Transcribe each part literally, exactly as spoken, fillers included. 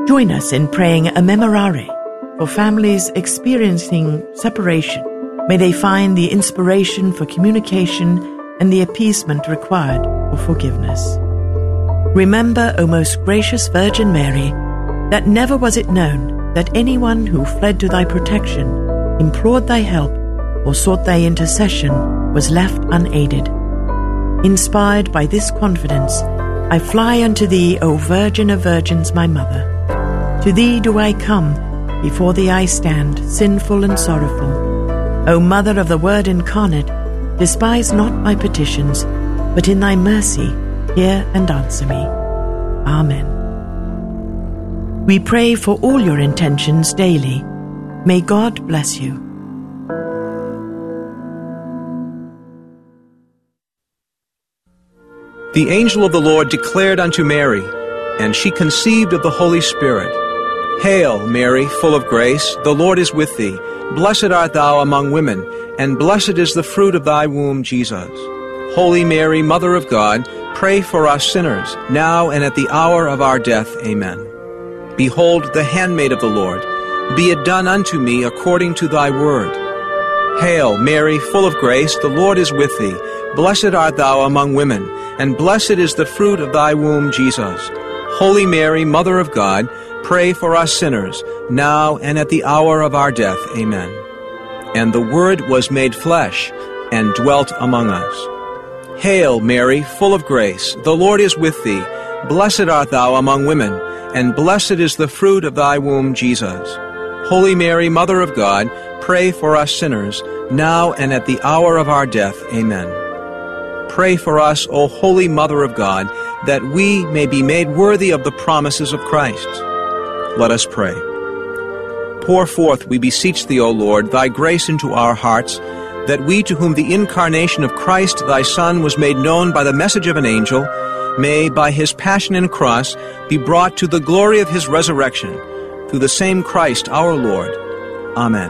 Join us in praying a memorare for families experiencing separation. May they find the inspiration for communication and the appeasement required for forgiveness. Remember, O most gracious Virgin Mary, that never was it known that anyone who fled to thy protection, implored thy help, or sought thy intercession was left unaided. Inspired by this confidence, I fly unto thee, O Virgin of Virgins, my Mother. To thee do I come, before thee I stand, sinful and sorrowful. O Mother of the Word incarnate, despise not my petitions, but in thy mercy hear and answer me. Amen. We pray for all your intentions daily. May God bless you. The angel of the Lord declared unto Mary, and she conceived of the Holy Spirit. Hail, Mary, full of grace, the Lord is with thee. Blessed art thou among women, and blessed is the fruit of thy womb, Jesus. Holy Mary, Mother of God, pray for us sinners, now and at the hour of our death. Amen. Behold, the handmaid of the Lord. Be it done unto me according to thy word. Hail, Mary, full of grace, the Lord is with thee. Blessed art thou among women, and blessed is the fruit of thy womb, Jesus. Holy Mary, Mother of God, pray for us sinners, now and at the hour of our death. Amen. And the Word was made flesh, and dwelt among us. Hail, Mary, full of grace, the Lord is with thee. Blessed art thou among women, and blessed is the fruit of thy womb, Jesus. Holy Mary, Mother of God, pray for us sinners, now and at the hour of our death. Amen. Pray for us, O Holy Mother of God, that we may be made worthy of the promises of Christ. Let us pray. Pour forth, we beseech thee, O Lord, thy grace into our hearts, that we, to whom the incarnation of Christ thy Son was made known by the message of an angel, may, by his passion and cross, be brought to the glory of his resurrection, through the same Christ our Lord. Amen.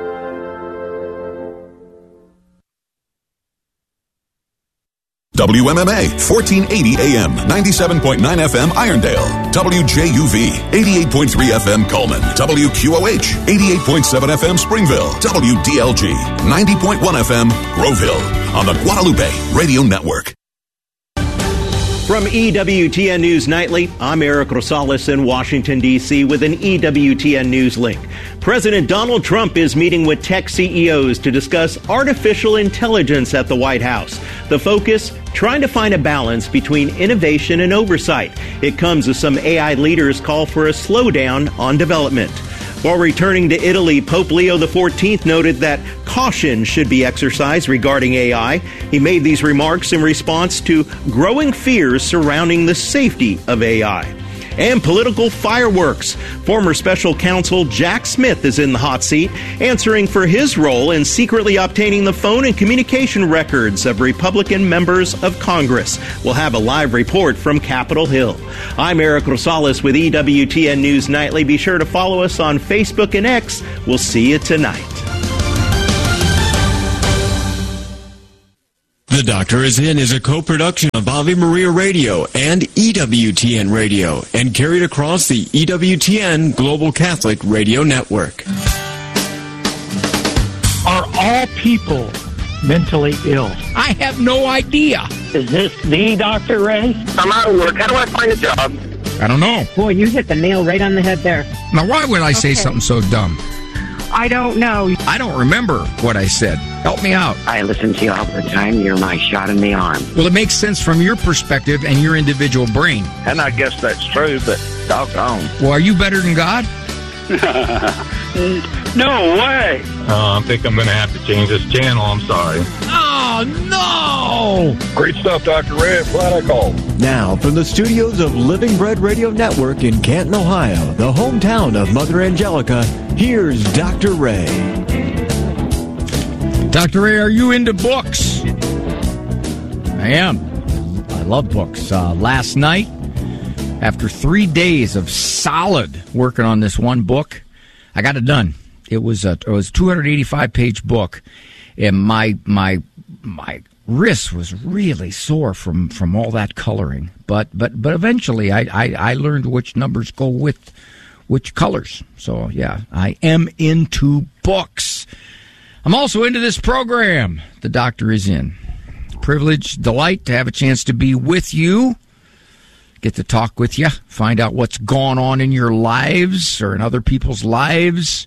W M M A, fourteen eighty A M, ninety-seven point nine F M Irondale. W J U V, eighty-eight point three F M Coleman. W Q O H, eighty-eight point seven F M Springville. W D L G, ninety point one F M Groveville. On the Guadalupe Radio Network. From E W T N News Nightly, I'm Eric Rosales in Washington, D C with an E W T N News link. President Donald Trump is meeting with tech C E Os to discuss artificial intelligence at the White House. The focus, trying to find a balance between innovation and oversight. It comes as some A I leaders call for a slowdown on development. While returning to Italy, Pope Leo the fourteenth noted that caution should be exercised regarding A I. He made these remarks in response to growing fears surrounding the safety of A I. And political fireworks. Former special counsel Jack Smith is in the hot seat, answering for his role in secretly obtaining the phone and communication records of Republican members of Congress. We'll have a live report from Capitol Hill. I'm Eric Rosales with E W T N News Nightly. Be sure to follow us on Facebook and X. We'll see you tonight. The Doctor Is In is a co-production of Ave Maria Radio and E W T N Radio and carried across the E W T N Global Catholic Radio Network. Are all people mentally ill? I have no idea. Is this the Doctor Ray? I'm out of work. How do I find a job? I don't know. Boy, you hit the nail right on the head there. Now, why would I say Okay. something so dumb? I don't know. I don't remember what I said. Help me out. I listen to you all the time. You're my shot in the arm. Well, it makes sense from your perspective and your individual brain. And I guess that's true, but doggone. Well, are you better than God? No way. Uh, I think I'm going to have to change this channel. I'm sorry. Oh, no! Great stuff, Doctor Ray. Glad I called. Now, from the studios of Living Bread Radio Network in Canton, Ohio, the hometown of Mother Angelica, here's Doctor Ray. Doctor Ray, are you into books? I am. I love books. Uh, last night, after three days of solid working on this one book, I got it done. It was a, it was a two hundred eighty-five page book, and my my my wrist was really sore from, from all that coloring. But but but eventually I, I, I learned which numbers go with which colors. So, yeah, I am into books. I'm also into this program. The Doctor is in. Privilege, delight to have a chance to be with you. Get to talk with you. Find out what's going on in your lives or in other people's lives.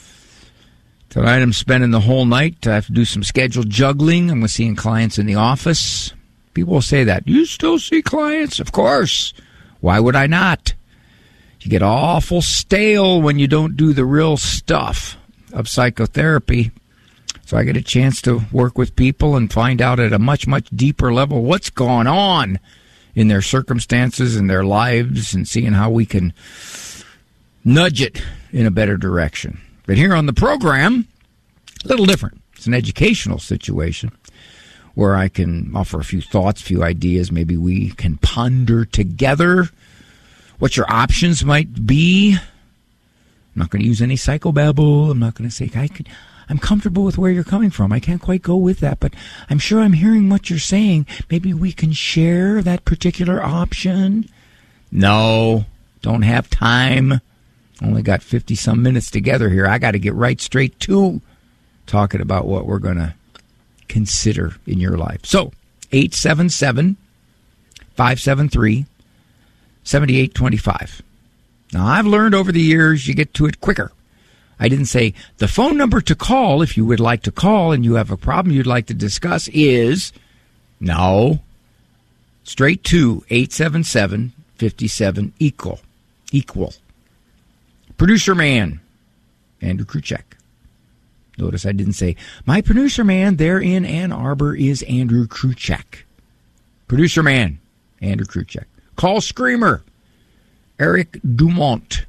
Tonight I'm spending the whole night. I have to do some scheduled juggling. I'm seeing clients in the office. People will say that. You still see clients? Of course. Why would I not? You get awful stale when you don't do the real stuff of psychotherapy. So I get a chance to work with people and find out at a much, much deeper level what's going on in their circumstances and their lives and seeing how we can nudge it in a better direction. But here on the program, a little different. It's an educational situation where I can offer a few thoughts, a few ideas. Maybe we can ponder together what your options might be. I'm not going to use any psychobabble. I'm not going to say, I could, I'm comfortable with where you're coming from. I can't quite go with that, but I'm sure I'm hearing what you're saying. Maybe we can share that particular option. No, don't have time. Only got fifty-some minutes together here. I got to get right straight to talking about what we're going to consider in your life. So, eight seven seven, five seven three, seven eight two five. Now, I've learned over the years you get to it quicker. I didn't say the phone number to call if you would like to call and you have a problem you'd like to discuss is, no, straight to eight seven seven, five seven, equal, equal. Producer man, Andrew Kruchek. Notice I didn't say, my producer man there in Ann Arbor is Andrew Kruchek. Producer man, Andrew Kruchek. Call screamer, Eric Dumont.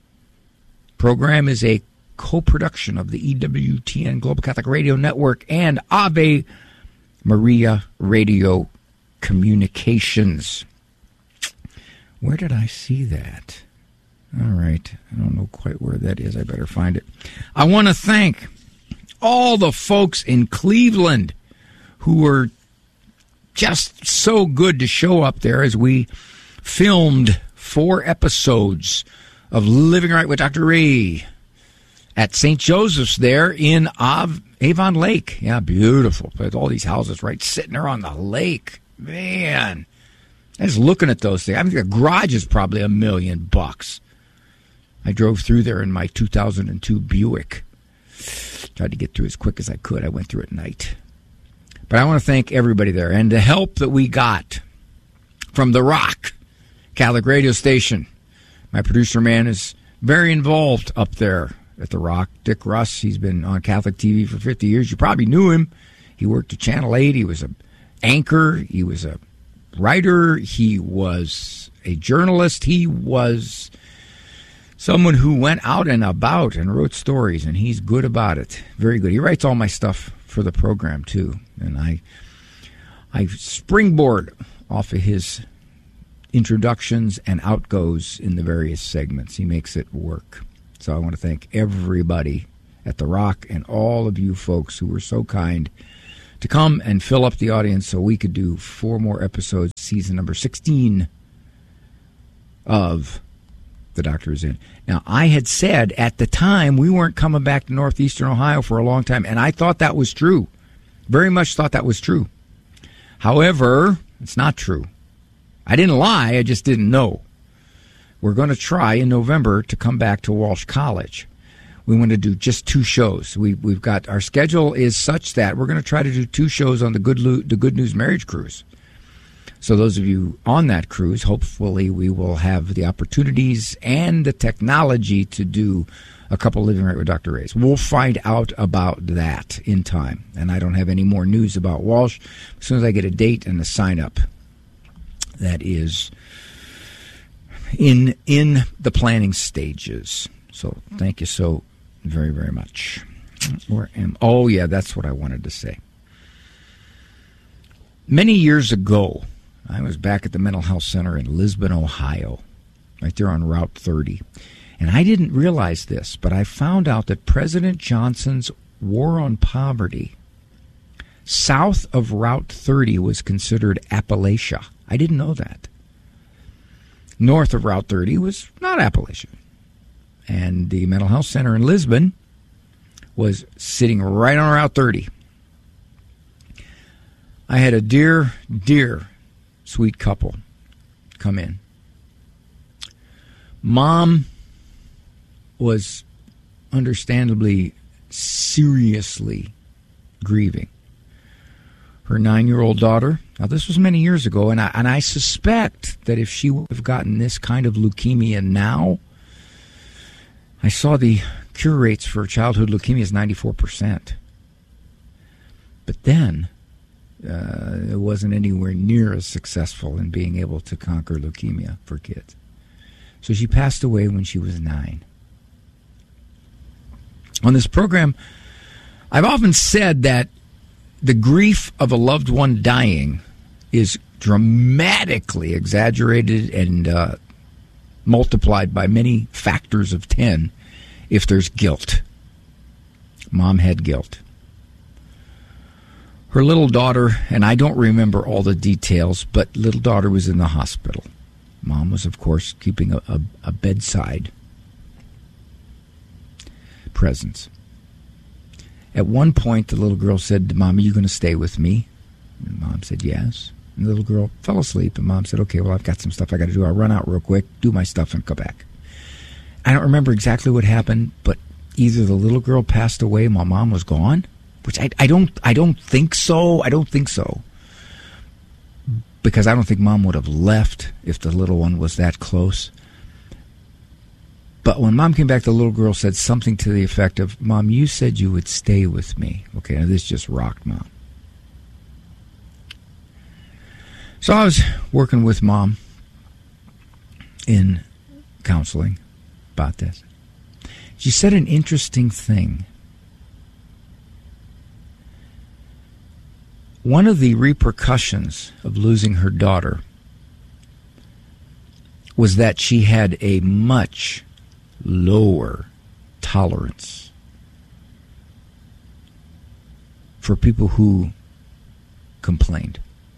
Program is a co-production of the E W T N Global Catholic Radio Network and Ave Maria Radio Communications. Where did I see that? All right. I don't know quite where that is. I better find it. I want to thank all the folks in Cleveland who were just so good to show up there as we filmed four episodes of Living Right with Doctor Ray at Saint Joseph's there in Av- Avon Lake. Yeah, beautiful. With all these houses right sitting there on the lake. Man, I was looking at those things. I think the garage is probably a million bucks. I drove through there in my two thousand two Buick. Tried to get through as quick as I could. I went through at night. But I want to thank everybody there and the help that we got from The Rock Catholic radio station. My producer man is very involved up there at The Rock. Dick Russ, he's been on Catholic T V for fifty years. You probably knew him. He worked at Channel eight. He was an anchor. He was a writer. He was a journalist. He was someone who went out and about and wrote stories, and he's good about it. Very good. He writes all my stuff for the program, too. And I I springboard off of his introductions and outgoes in the various segments. He makes it work. So I want to thank everybody at The Rock and all of you folks who were so kind to come and fill up the audience so we could do four more episodes, season number sixteen of The Doctor Is In. Now, I had said at the time we weren't coming back to Northeastern Ohio for a long time, and I thought that was true. Very much thought that was true. However, it's not true. I didn't lie, I just didn't know. We're going to try in November to come back to Walsh College. We want to do just two shows. We, we've got, our schedule is such that we're going to try to do two shows on the Good, Lo- the Good News Marriage Cruise. So those of you on that cruise, hopefully we will have the opportunities and the technology to do a couple Living Right with Doctor Rays. We'll find out about that in time. And I don't have any more news about Walsh. As soon as I get a date and a sign-up, that is in in the planning stages. So thank you so very, very much. Where am? Oh, yeah, that's what I wanted to say. Many years ago, I was back at the Mental Health Center in Lisbon, Ohio, right there on Route thirty. And I didn't realize this, but I found out that President Johnson's War on Poverty south of Route thirty was considered Appalachia. I didn't know that. North of Route thirty was not Appalachia. And the mental health center in Lisbon was sitting right on Route thirty. I had a dear, dear, sweet couple come in. Mom was understandably, seriously grieving. Her nine-year-old daughter, now this was many years ago, and I, and I suspect that if she would have gotten this kind of leukemia now, I saw the cure rates for childhood leukemia is ninety-four percent. But then, uh, it wasn't anywhere near as successful in being able to conquer leukemia for kids. So she passed away when she was nine. On this program, I've often said that the grief of a loved one dying is dramatically exaggerated and uh, multiplied by many factors of ten if there's guilt. Mom had guilt. Her little daughter, and I don't remember all the details, but little daughter was in the hospital. Mom was, of course, keeping a, a, a bedside presence. At one point, the little girl said, "Mom, are you going to stay with me?" And Mom said, "Yes." And the little girl fell asleep, and Mom said, "Okay, well, I've got some stuff I got to do. I'll run out real quick, do my stuff, and come back." I don't remember exactly what happened, but either the little girl passed away and my mom was gone, which I, I don't I don't think so. I don't think so. Because I don't think Mom would have left if the little one was that close. But when Mom came back, the little girl said something to the effect of, "Mom, you said you would stay with me." Okay, now this just rocked Mom. So I was working with Mom in counseling about this. She said an interesting thing. One of the repercussions of losing her daughter was that she had a much lower tolerance for people who complained,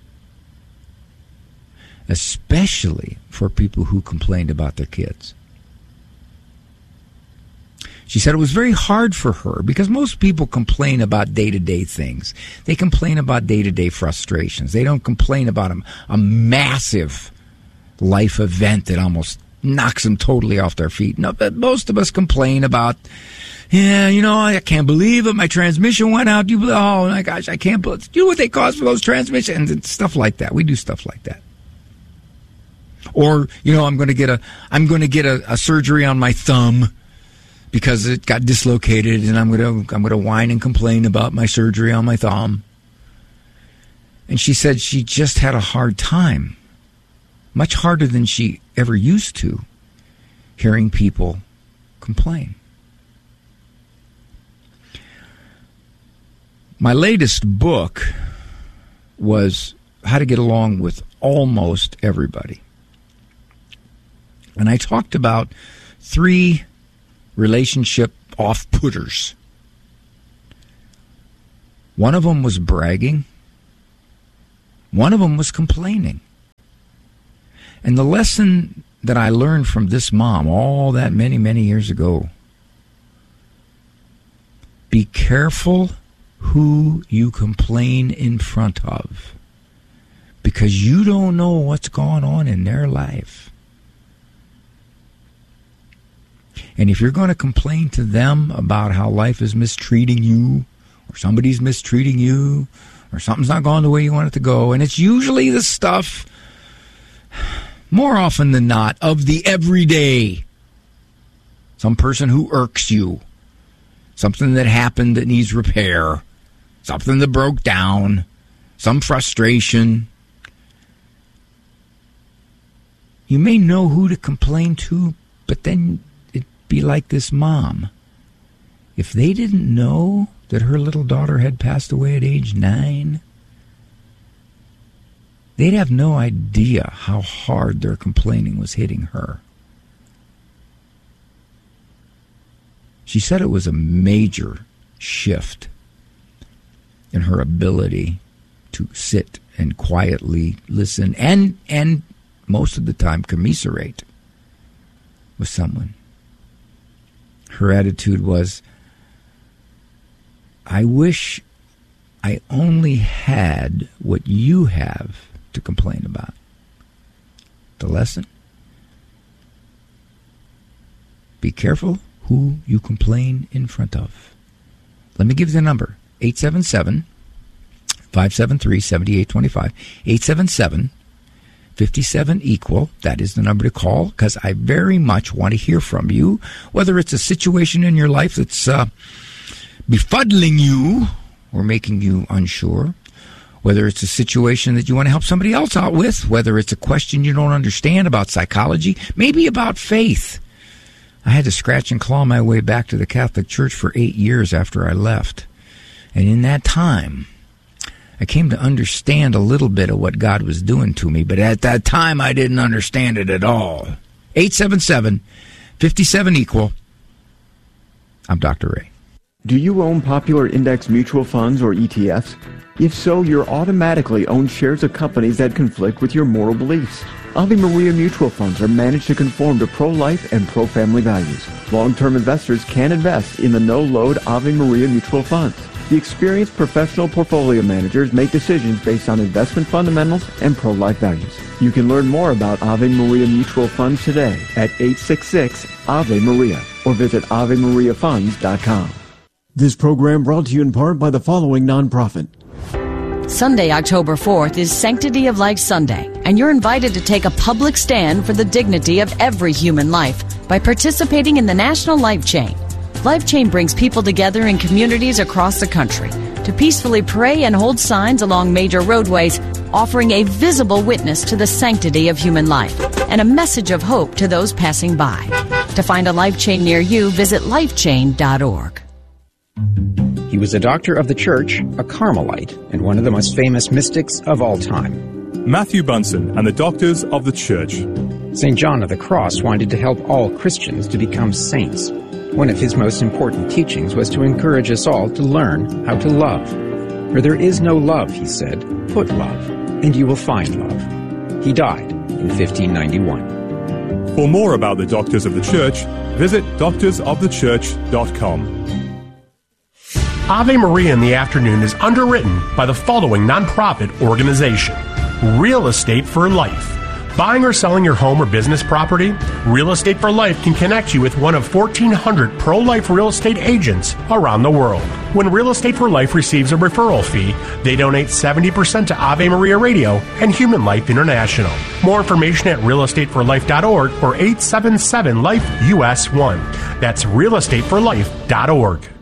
especially for people who complained about their kids. She said it was very hard for her because most people complain about day-to-day things. They complain about day-to-day frustrations. They don't complain about a, a massive life event that almost knocks them totally off their feet. No, but most of us complain about, yeah, you know, I can't believe it. My transmission went out. You, oh my gosh, I can't believe. You know what they cost for those transmissions and stuff like that. We do stuff like that. Or, you know, I'm going to get a, I'm going to get a, a surgery on my thumb because it got dislocated, and I'm going to, I'm going to whine and complain about my surgery on my thumb. And she said she just had a hard time, much harder than she ever used to, hearing people complain. My latest book was How to Get Along with Almost Everybody. And I talked about three relationship off-putters. One of them was bragging. One of them was complaining. And the lesson that I learned from this mom all that many, many years ago, be careful who you complain in front of, because you don't know what's going on in their life. And if you're going to complain to them about how life is mistreating you, or somebody's mistreating you, or something's not going the way you want it to go, and it's usually the stuff, more often than not, of the everyday. Some person who irks you. Something that happened that needs repair. Something that broke down. Some frustration. You may know who to complain to, but then it'd be like this mom. If they didn't know that her little daughter had passed away at age nine, they'd have no idea how hard their complaining was hitting her. She said it was a major shift in her ability to sit and quietly listen and and most of the time commiserate with someone. Her attitude was, I wish I only had what you have to complain about. The lesson? Be careful who you complain in front of. Let me give you the number. eight seven seven, five seven three, seven eight two five. eight seven seven, five seven, equal. That is the number to call, because I very much want to hear from you, whether it's a situation in your life that's uh, befuddling you or making you unsure, whether it's a situation that you want to help somebody else out with, whether it's a question you don't understand about psychology, maybe about faith. I had to scratch and claw my way back to the Catholic Church for eight years after I left. And in that time, I came to understand a little bit of what God was doing to me, but at that time I didn't understand it at all. eight seven seven, five seven, equal. I'm Doctor Ray. Do you own popular index mutual funds or E T Fs? If so, you're automatically owned shares of companies that conflict with your moral beliefs. Ave Maria mutual funds are managed to conform to pro-life and pro-family values. Long-term investors can invest in the no-load Ave Maria mutual funds. The experienced professional portfolio managers make decisions based on investment fundamentals and pro-life values. You can learn more about Ave Maria mutual funds today at eight six six, Ave Maria or visit ave maria funds dot com. This program brought to you in part by the following nonprofit. Sunday, October fourth is Sanctity of Life Sunday, and you're invited to take a public stand for the dignity of every human life by participating in the National Life Chain. Life Chain brings people together in communities across the country to peacefully pray and hold signs along major roadways, offering a visible witness to the sanctity of human life and a message of hope to those passing by. To find a Life Chain near you, visit life chain dot org. He was a doctor of the church, a Carmelite, and one of the most famous mystics of all time. Matthew Bunson and the Doctors of the Church. Saint John of the Cross wanted to help all Christians to become saints. One of his most important teachings was to encourage us all to learn how to love. Where there is no love, he said, put love, and you will find love. He died in fifteen ninety-one. For more about the Doctors of the Church, visit doctors of the church dot com. Ave Maria in the Afternoon is underwritten by the following nonprofit organization: Real Estate for Life. Buying or selling your home or business property? Real Estate for Life can connect you with one of fourteen hundred pro-life real estate agents around the world. When Real Estate for Life receives a referral fee, they donate seventy percent to Ave Maria Radio and Human Life International. More information at real estate for life dot org or eight seven seven, life U S one. That's real estate for life dot org.